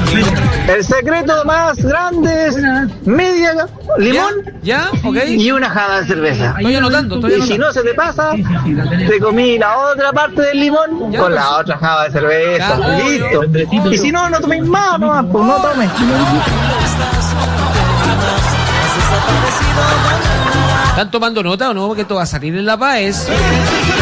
El secreto más grande es media limón ¿Ya? Ok. y una jaba de cerveza. Estoy anotando. Y si no se te pasa, te comí la otra parte del limón Ya, con pues. la otra jaba de cerveza. Ya, Listo. Y si no, no tomes más, no, pues no tomes. ¿Están tomando nota o no? Porque esto va a salir en La Paz.